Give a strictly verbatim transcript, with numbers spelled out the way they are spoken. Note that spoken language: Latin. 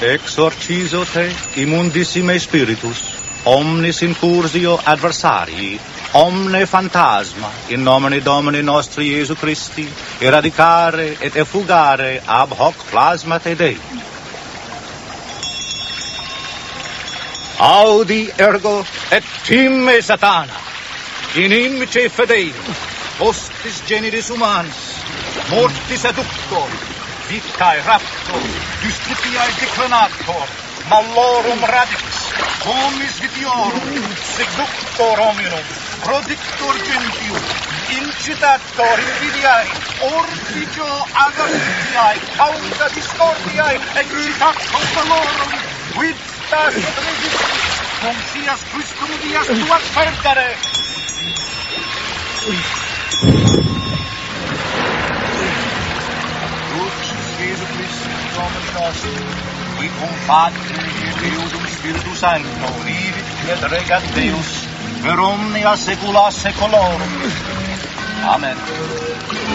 Exorcizo te immundissime spiritus, omnis incursio adversarii, omne phantasma, in nomine Domini nostri Iesu Christi, eradicare et effugare ab hoc plasmate Dei. Audi ergo et timme Satana, inimice fidei, hostis generis humanis, mortis adductor, vitae raptor, justitiae declinator, malorum radix, comis vitiorum, seductor hominum, prodictor gentium, incitator invidiae, orfigio agamitiae, causa discordiae, excitator valorum, vitas et resistis, cum sias Christum dias tuat perdere. Jesu Christi, Domini nostri, qui cum Patri et Deusum Spiritus Sancto, vivit et regat Deus, per omnia saecula saeculorum. Amen.